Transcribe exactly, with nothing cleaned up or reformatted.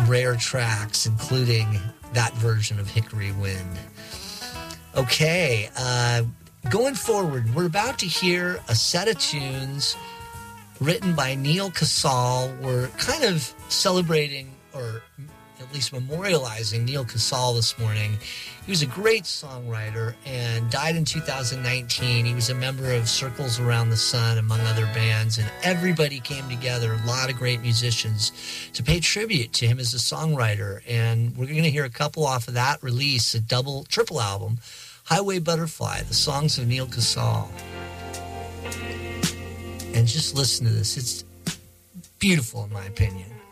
rare tracks, including that version of Hickory Wind. Okay, uh, going forward, we're about to hear a set of tunes written by Neal Casal. We're kind of celebrating, or at least memorializing, Neal Casal this morning. He was a great songwriter and died in two thousand nineteen. He was a member of Circles Around the Sun, among other bands, and everybody came together, a lot of great musicians, to pay tribute to him as a songwriter. And we're going to hear a couple off of that release, a double, triple album, Highway Butterfly, the songs of Neal Casal. And just listen to this. It's beautiful, in my opinion.